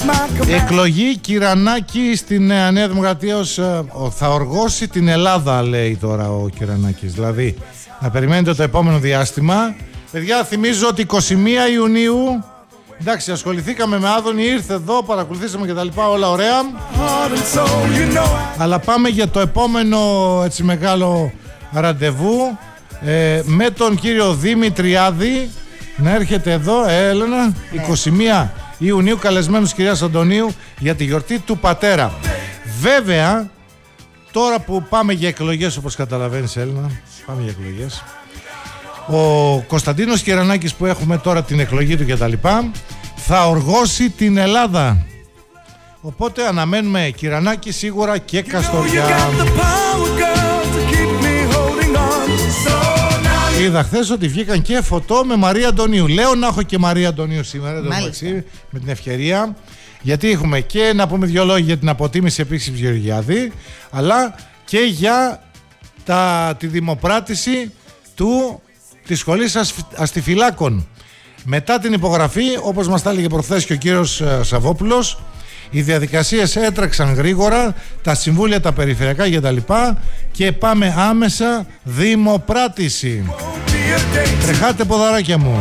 Η εκλογή Κυρανάκη στη Νέα Δημοκρατία θα οργώσει την Ελλάδα, λέει τώρα ο Κυρανάκης. Δηλαδή, να περιμένετε το επόμενο διάστημα. Παιδιά, θυμίζω ότι 21 Ιουνίου, εντάξει, ασχοληθήκαμε με Άδωνη, ήρθε εδώ, παρακολουθήσαμε και τα λοιπά, όλα ωραία. Αλλά πάμε για το επόμενο έτσι μεγάλο ραντεβού με τον κύριο Δημητριάδη να έρχεται εδώ, Έλενα, 21 Ιουνίου, καλεσμένος κυρίας Αντωνίου για τη γιορτή του πατέρα. Βέβαια, τώρα που πάμε για εκλογές, όπως καταλαβαίνεις, Έλενα, πάμε για εκλογές. Ο Κωνσταντίνος Κυρανάκης που έχουμε τώρα την εκλογή του και τα λοιπά θα οργώσει την Ελλάδα. Οπότε αναμένουμε Κυρανάκη σίγουρα και Καστοριά. Είδα χθες ότι βγήκαν και φωτό με Μαρία Αντωνίου. Λέω να έχω και Μαρία Αντωνίου σήμερα με την ευκαιρία, γιατί έχουμε και να πούμε δυο λόγια για την αποτίμηση επίσης Γεωργιάδη, αλλά και για τη δημοπράτηση της σχολής αστιφυλάκων. Μετά την υπογραφή, όπως μας τα έλεγε προχθές και ο κύριος Σαββόπουλος, οι διαδικασίες έτρεξαν γρήγορα, τα συμβούλια τα περιφερειακά και τα λοιπά, και πάμε άμεσα δημοπράτηση. Τρεχάτε ποδαράκια μου.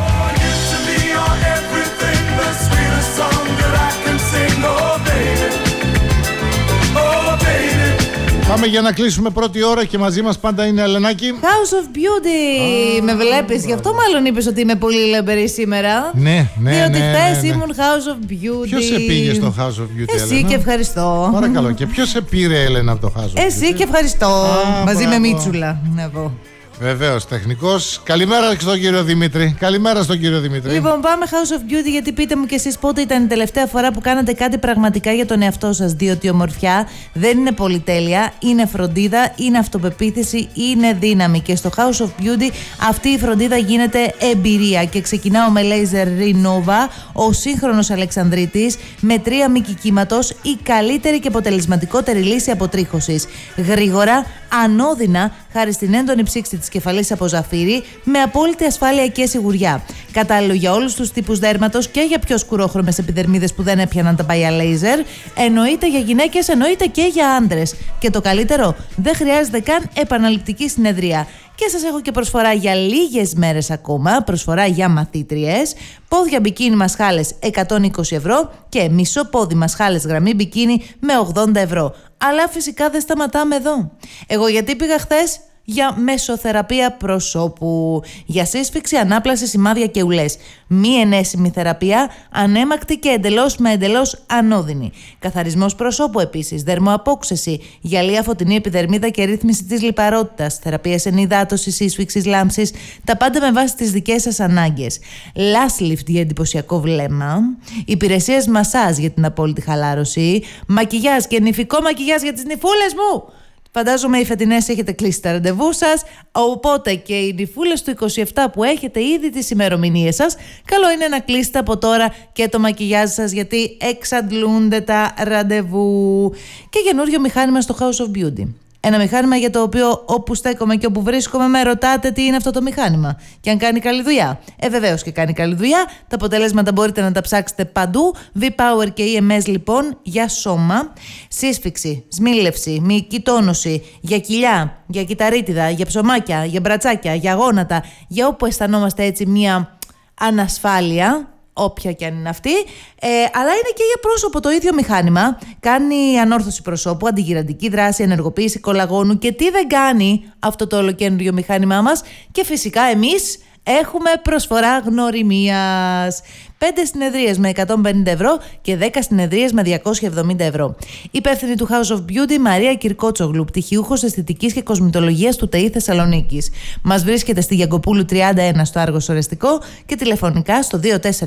Πάμε για να κλείσουμε πρώτη ώρα και μαζί μας πάντα είναι Ελενάκη. House of Beauty. Με βλέπεις, γι' αυτό μάλλον είπες ότι είμαι πολύ λεμπερή σήμερα. Ναι. Διότι χθες ήμουν House of Beauty. Ποιος σε πήγε στο House of Beauty, Εσύ, Έλενα? Και ευχαριστώ. Παρακαλώ. Και ποιος σε πήρε, Έλενα, από το House of Beauty? Εσύ και ευχαριστώ. Μαζί με Μίτσουλα. Να πω. Βεβαίως, τεχνικός. Καλημέρα στον κύριο Δημήτρη. Καλημέρα στον κύριο Δημήτρη. Λοιπόν, πάμε House of Beauty, γιατί πείτε μου κι εσείς πότε ήταν η τελευταία φορά που κάνατε κάτι πραγματικά για τον εαυτό σας. Διότι η ομορφιά δεν είναι πολυτέλεια, είναι φροντίδα, είναι αυτοπεποίθηση, είναι δύναμη. Και στο House of Beauty αυτή η φροντίδα γίνεται εμπειρία. Και ξεκινάω με Laser Renova, ο σύγχρονος Αλεξανδρίτης, με 3 μήκη κύματος, η καλύτερη και αποτελεσματικότερη λύση αποτρίχωσης. Γρήγορα, ανώδυνα, χάρη στην έντονη ψήξη της κεφαλής από ζαφύρι, με απόλυτη ασφάλεια και σιγουριά. Κατάλληλο για όλους τους τύπους δέρματος και για πιο σκουρόχρωμες επιδερμίδες που δεν έπιαναν τα παλιά λέιζερ. Εννοείται για γυναίκες, εννοείται και για άντρες. Και το καλύτερο, δεν χρειάζεται καν επαναληπτική συνεδρία. Και σας έχω και προσφορά για λίγες μέρες ακόμα, προσφορά για μαθήτριες. Πόδια μπικίνι μασχάλες 120 ευρώ και μισό πόδι μασχάλες γραμμή μπικίνι με 80 ευρώ. Αλλά φυσικά δεν σταματάμε εδώ. Εγώ γιατί πήγα χθες? Για μεσοθεραπεία προσώπου, για σύσφυξη, ανάπλαση, σημάδια και ουλές. Μη ενέσιμη θεραπεία, ανέμακτη και εντελώς ανώδυνη. Καθαρισμός προσώπου επίσης, δερμοαπόξεση, γυαλία φωτεινή επιδερμίδα και ρύθμιση της λιπαρότητας, θεραπείες ενυδάτωσης, σύσφυξης, λάμψης, τα πάντα με βάση τις δικές σας ανάγκες. Lash lift για εντυπωσιακό βλέμμα, υπηρεσίες μασάζ για την απόλυτη χαλάρωση, μακιγιάζ και νηφικό μακιγιάζ για τις νηφούλες μου. Φαντάζομαι οι φετινές έχετε κλείσει τα ραντεβού σας, οπότε και οι νηφούλες του 27 που έχετε ήδη τις ημερομηνίες σας, καλό είναι να κλείσετε από τώρα και το μακιγιάζ σας, γιατί εξαντλούνται τα ραντεβού. Και καινούριο μηχάνημα στο House of Beauty. Ένα μηχάνημα για το οποίο όπου στέκομαι και όπου βρίσκομαι με ρωτάτε τι είναι αυτό το μηχάνημα και αν κάνει καλή δουλειά. Βεβαίως και κάνει καλή δουλειά. Τα αποτελέσματα μπορείτε να τα ψάξετε παντού. V-Power και EMS λοιπόν για σώμα, σύσφυξη, σμίλευση, μυϊκή τόνωση, για κοιλιά, για κυταρίτιδα, για ψωμάκια, για μπρατσάκια, για γόνατα, για όπου αισθανόμαστε έτσι μία ανασφάλεια, όποια και αν είναι αυτή, αλλά είναι και για πρόσωπο το ίδιο μηχάνημα. Κάνει ανόρθωση προσώπου, αντιγυραντική δράση, ενεργοποίηση κολαγόνου και τι δεν κάνει αυτό το ολοκαίνουργιο μηχάνημά μας. Και φυσικά εμείς έχουμε προσφορά γνωριμίας. 5 συνεδρίες με 150 ευρώ και 10 συνεδρίες με 270 ευρώ. Υπεύθυνη του House of Beauty Μαρία Κυρκότσογλου, πτυχιούχος αισθητικής και κοσμητολογίας του ΤΕΗ Θεσσαλονίκης. Μας βρίσκεται στη Γιαγκοπούλου 31 στο Άργος Ορεστικό και τηλεφωνικά στο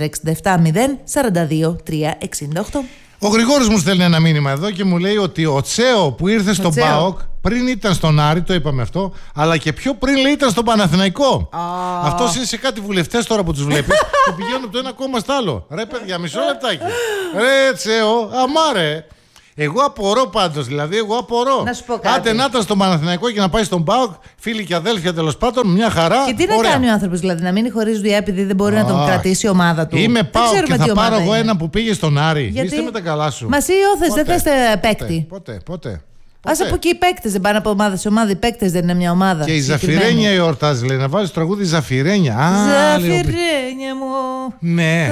24670 42 368. Ο Γρηγόρης μου στέλνει ένα μήνυμα εδώ και μου λέει ότι ο Τσέο που ήρθε στον ΠΑΟΚ πριν ήταν στον Άρη, το είπαμε αυτό, αλλά και πιο πριν λέει ήταν στον Παναθηναϊκό. Αυτός είναι σε κάτι βουλευτές τώρα που τους βλέπεις και πηγαίνουν από το ένα κόμμα στο άλλο. Ρε παιδιά, μισό λεπτάκι. Ρε Τσέο, αμάρε. Εγώ απορώ πάντως, δηλαδή, εγώ απορώ. Να σου πω κάτι. Άντε να ήταν στον Παναθηναϊκό και να πάει στον ΠΑΟΚ, φίλοι και αδέλφια τέλος πάντων, μια χαρά. Και τι να κάνει ο άνθρωπος, δηλαδή, να μείνει χωρίς δουλειά επειδή δεν μπορεί να τον κρατήσει η ομάδα του. Είμαι ΠΑΟΚ και θα πάρω εγώ ένα που πήγε στον Άρη. Είστε με τα καλά σου. Μα δεν θες παίκτη. Ποτέ. Ας από εκεί οι παίκτες δεν πάνε από ομάδα σε ομάδα. Οι παίκτες δεν είναι μια ομάδα. Και η Ζαφυρένια εορτάζει, λέει, να βάλεις τραγούδι Ζαφυρένια. Ζαφυρένια μου. Ναι.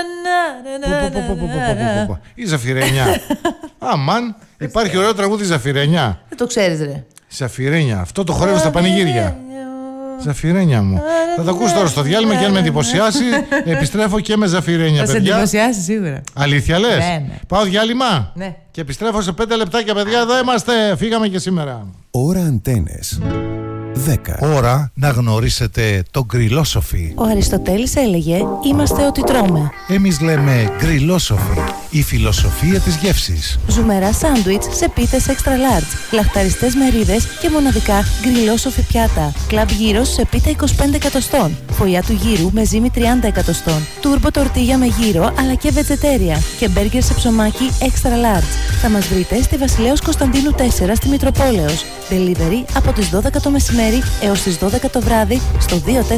Η Ζαφυρένια. Αμάν, υπάρχει ωραίο τραγούδι Ζαφυρένια. Δεν το ξέρεις, ρε. Ζαφυρένια. Αυτό το χορεύω στα πανηγύρια. Ζαφυρένια μου. Θα το ακούσω τώρα στο διάλειμμα και αν με εντυπωσιάσει, επιστρέφω και με Ζαφυρένια, παιδιά. Θα σε εντυπωσιάσει σίγουρα. Αλήθεια λες? Ναι. Πάω διάλειμμα. Ναι. Και επιστρέφω σε 5 λεπτάκια, παιδιά. Εδώ είμαστε. Φύγαμε και σήμερα. Ώρα Αντένες 10. Ώρα να γνωρίσετε το γκριλόσοφι. Ο Αριστοτέλης έλεγε «Είμαστε ό,τι τρώμε». Εμείς λέμε γκριλόσοφι, η φιλοσοφία της γεύσης. Ζουμερά σάντουιτς σε πίτες extra large, λαχταριστές μερίδες και μοναδικά γκριλόσοφι πιάτα. Κλαμπ γύρος σε πίτα 25 εκατοστών. Φωλιά του γύρου με ζύμη 30 εκατοστών. Τούρμπο τορτίγια με γύρο αλλά και βετζετέρια. Και μπέργκερ σε ψωμάκι extra large. Θα μας βρείτε στη Βασιλέως Κωνσταντίνου 4 στη Μητροπόλεως. Delivery από τις 12 το μεσημέρι έως τις 12 το βράδυ στο 24670 26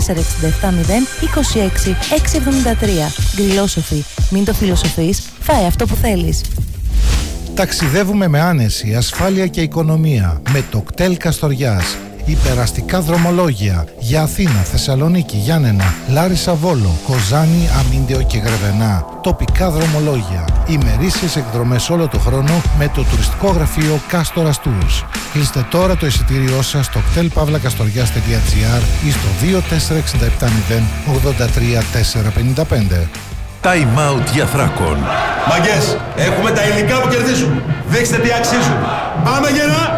673. Γκριλόσοφι. Μην το φιλοσοφείς, φάε αυτό που θέλεις. Ταξιδεύουμε με άνεση, ασφάλεια και οικονομία με το κτέλ Καστοριάς. Υπεραστικά δρομολόγια για Αθήνα, Θεσσαλονίκη, Γιάννενα, Λάρισα, Βόλο, Κοζάνη, Αμίντεο και Γρεβενά. Τοπικά δρομολόγια. Ημερήσιες εκδρομές όλο το χρόνο με το τουριστικό γραφείο Κάστορας Tours. Κλείστε τώρα το εισιτήριό σας στο ktelpavlakastorias.gr ή στο 24670 83455. Time out για Θράκον. Μαγκές, έχουμε τα υλικά που κερδίζουν. Δείξτε τι αξίζουν. Πάμε γερά!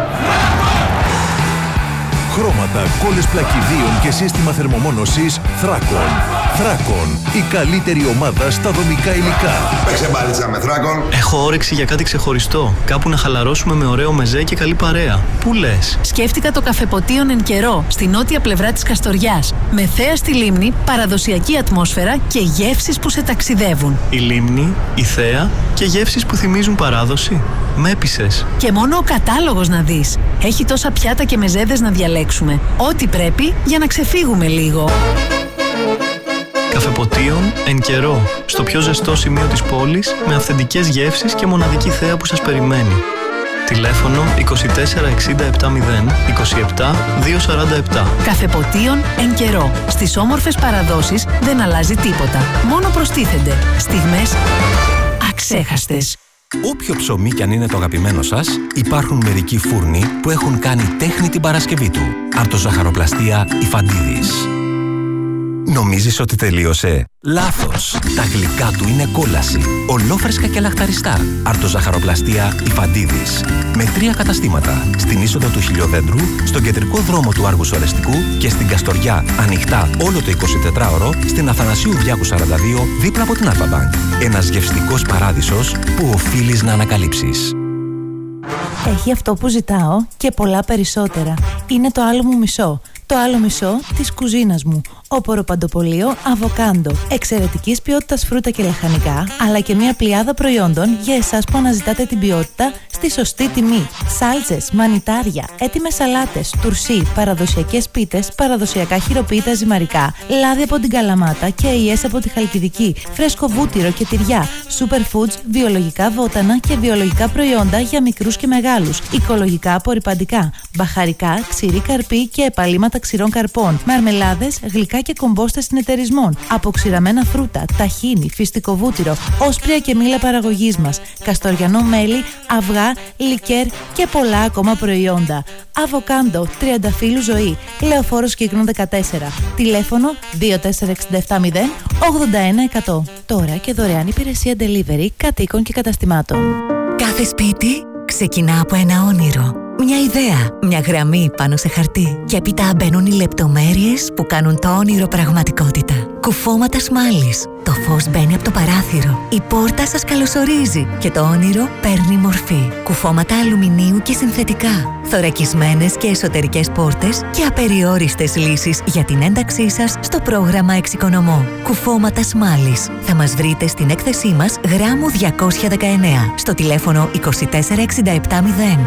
Χρώματα, κόλλες πλακιδίων και σύστημα θερμομόνωσης Θράκον. Θράκον, η καλύτερη ομάδα στα δομικά υλικά. Παίξε μπάλιτσα με Θράκον. Έχω όρεξη για κάτι ξεχωριστό. Κάπου να χαλαρώσουμε με ωραίο μεζέ και καλή παρέα. Πού λες? Σκέφτηκα το καφεποτίον εν καιρό, στη νότια πλευρά της Καστοριάς. Με θέα στη λίμνη, παραδοσιακή ατμόσφαιρα και γεύσεις που σε ταξιδεύουν. Η λίμνη, η θέα και γεύσεις που θυμίζουν παράδοση. Με έπεισες. Και μόνο ο κατάλογος να δεις. Έχει τόσα πιάτα και μεζέδες να διαλέξουμε. Ό,τι πρέπει για να ξεφύγουμε λίγο. Καφεποτίον εν καιρό. Στο πιο ζεστό σημείο της πόλης, με αυθεντικές γεύσεις και μοναδική θέα που σας περιμένει. Τηλέφωνο 24 670 27 247. Καφεποτίον εν καιρό. Στις όμορφες παραδόσεις δεν αλλάζει τίποτα. Μόνο προστίθενται στιγμές αξέχαστες. Όποιο ψωμί κι αν είναι το αγαπημένο σας, υπάρχουν μερικοί φούρνοι που έχουν κάνει τέχνη την Παρασκευή του. Αρτοζαχαροπλαστεία Ιφαντίδης. Νομίζεις ότι τελείωσε? Λάθος! Τα γλυκά του είναι κόλαση. Ολόφρεσκα και λαχταριστά. Αρτοζαχαροπλαστεία Ιφαντίδης. Με 3 καταστήματα. Στην είσοδο του Χιλιοδέντρου, στον κεντρικό δρόμο του Άργου Σορεστικού και στην Καστοριά, ανοιχτά όλο το 24ωρο, στην Αθανασίου Διάκου 42, δίπλα από την Αλφα-Μπανκ. Ένας γευστικός παράδεισος που οφείλεις να ανακαλύψεις. Έχει αυτό που ζητάω και πολλά περισσότερα. Είναι το άλλο μου μισό. Το άλλο μισό της κουζίνας μου. Όπορο παντοπολείο Αβοκάντο. Εξαιρετικής ποιότητας φρούτα και λαχανικά, αλλά και μια πλειάδα προϊόντων για εσάς που αναζητάτε την ποιότητα στη σωστή τιμή. Σάλτσες, μανιτάρια, έτοιμες σαλάτες, τουρσί, παραδοσιακές πίτες, παραδοσιακά χειροποίητα ζυμαρικά, λάδι από την Καλαμάτα και αειές από τη Χαλκιδική, φρέσκο βούτυρο και τυριά, superfoods, βιολογικά βότανα και βιολογικά προϊόντα για μικρούς και μεγάλους, οικολογικά απορρυπαντικά, μπαχαρικά, ξηρή καρπή και επαλήματα ξηρών καρπών, μαρμελάδες, γλυκά και κομπόστες συνεταιρισμών, αποξηραμένα φρούτα, ταχίνι, φυστικό βούτυρο, όσπρια και μήλα παραγωγής μας, καστοριανό μέλι, αυγά, λικέρ και πολλά ακόμα προϊόντα. Αβοκάντο, τριανταφύλου ζωή, Λεωφόρος Κύκνου 14, τηλέφωνο 24670 81100. Τώρα και δωρεάν υπηρεσία delivery κατοίκων και καταστημάτων. Κάθε σπίτι ξεκινά από ένα όνειρο. Μια ιδέα, μια γραμμή πάνω σε χαρτί. Και έπειτα μπαίνουν οι λεπτομέρειες που κάνουν το όνειρο πραγματικότητα. Κουφώματα Σμάλης. Το φως μπαίνει από το παράθυρο. Η πόρτα σας καλωσορίζει και το όνειρο παίρνει μορφή. Κουφώματα αλουμινίου και συνθετικά. Θωρακισμένες και εσωτερικές πόρτες και απεριόριστες λύσεις για την ένταξή σας στο πρόγραμμα Εξοικονομώ. Κουφώματα Σμάλης. Θα μας βρείτε στην έκθεσή μας γράμμου 219 στο τηλέφωνο 24670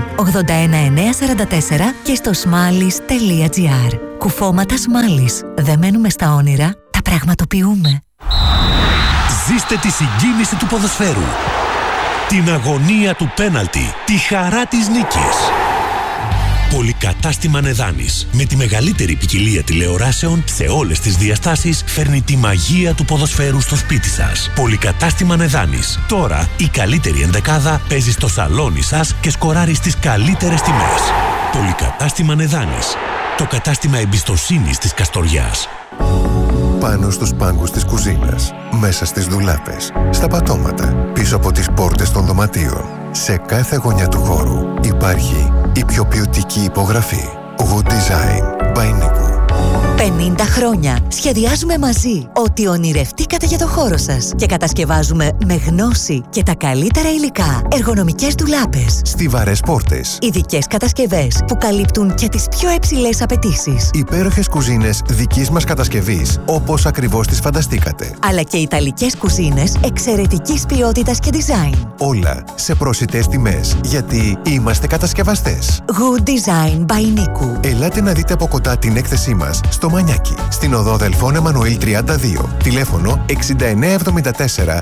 81944 και στο smallis.gr. Κουφώματα Σμάλης. Δεν μένουμε στα όνειρα, τα πραγματοποιούμε. Ζήστε τη συγκίνηση του ποδοσφαίρου, την αγωνία του πέναλτι, τη χαρά της νίκης. Πολυκατάστημα Νεδάνης, με τη μεγαλύτερη ποικιλία τηλεοράσεων σε όλες τις διαστάσεις, φέρνει τη μαγεία του ποδοσφαίρου στο σπίτι σας. Πολυκατάστημα Νεδάνης. Τώρα η καλύτερη ενδεκάδα παίζει στο σαλόνι σας και σκοράρει στις καλύτερες τιμές. Πολυκατάστημα Νεδάνης. Το κατάστημα εμπιστοσύνης της Καστοριάς. Πάνω στους πάγκους της κουζίνας, μέσα στις ντουλάπες, στα πατώματα, πίσω από τις πόρτες των δωματίων. Σε κάθε γωνιά του χώρου υπάρχει η πιο ποιοτική υπογραφή. Good Design by Niku. 50 χρόνια σχεδιάζουμε μαζί ό,τι ονειρευτήκατε για το χώρο σας και κατασκευάζουμε με γνώση και τα καλύτερα υλικά εργονομικές ντουλάπες, Στιβαρές πόρτες, ειδικές κατασκευές που καλύπτουν και τις πιο υψηλές απαιτήσεις, υπέροχες κουζίνες δικής μας κατασκευής, όπως ακριβώς τις φανταστήκατε. αλλά και ιταλικές κουζίνες εξαιρετικής ποιότητας και design. Όλα σε προσιτές τιμές, γιατί είμαστε κατασκευαστές. Good Design by Niku. Ελάτε να δείτε από κοντά την έκθεσή μας στο Μανιάκι, στην οδό Δελφών Εμμανουήλ 32, τηλέφωνο 6974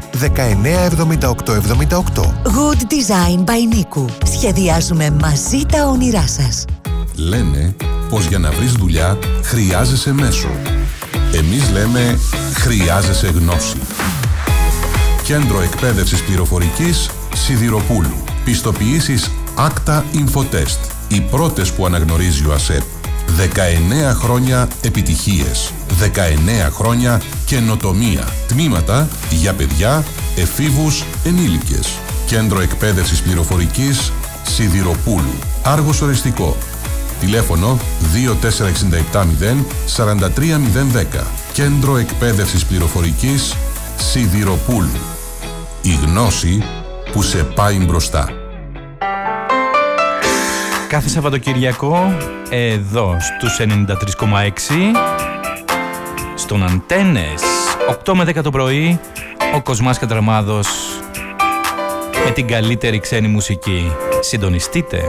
197878. Good Design by Niku. Σχεδιάζουμε μαζί τα όνειρά σας. Λένε πως για να βρεις δουλειά χρειάζεσαι μέσο. Εμείς λέμε χρειάζεσαι γνώση. Κέντρο Εκπαίδευσης Πληροφορικής Σιδηροπούλου. Πιστοποιήσεις Acta Infotest. Οι πρώτες που αναγνωρίζει ο ΑΣΕΠ. 19 χρόνια επιτυχίες. 19 χρόνια καινοτομία. Τμήματα για παιδιά, εφήβους, ενήλικες. Κέντρο Εκπαίδευσης Πληροφορικής Σιδηροπούλου. Άργος οριστικό. Τηλέφωνο 24670 43010. Κέντρο Εκπαίδευσης Πληροφορικής Σιδηροπούλου. Η γνώση που σε πάει μπροστά. Κάθε Σαββατοκυριακό, εδώ στους 93,6, στον Αντένες, 8 με 10 το πρωί, ο Κοσμάς Κατραμάδος με την καλύτερη ξένη μουσική. Συντονιστείτε.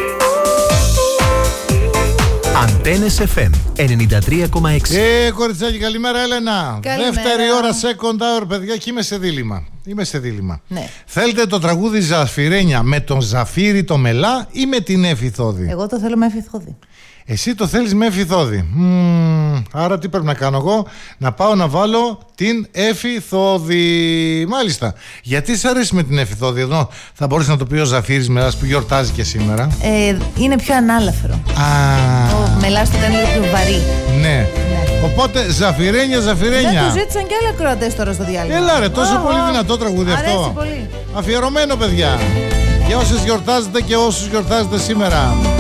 Αντένες FM 93,6. Κοριτσάκι, καλημέρα Έλενα. Καλημέρα. Δεύτερη ώρα second hour, παιδιά, και είμαι σε δίλημμα. Ναι. Θέλετε το τραγούδι Ζαφυρένια με τον Ζαφύρι το Μελά ή με την Έφη Θόδη? Εγώ το θέλω με Έφη Θόδη. Εσύ το θέλεις με Έφη Θόδη. Άρα τι πρέπει να κάνω εγώ? Να πάω να βάλω την Έφη Θόδη. Μάλιστα. Γιατί σ' αρέσει με την Έφη Θόδη? Εδώ θα μπορούσε να το πει ο Ζαφύρης Μελάς που γιορτάζει και σήμερα. Είναι πιο ανάλαφρο. Ο Μελάς το κάνει λίγο πιο βαρύ. Ναι. Οπότε Ζαφυρένια. Δεν το ζήτησαν και άλλοι ακροατές τώρα στο διάλειμμα. Έλα ρε, τόσο πολύ δυνατό τραγούδι αυτό. Αρέσει πολύ. Αφιερωμένο, παιδιά, για όσες γιορτάζετε και όσους γιορτάζετε σήμερα.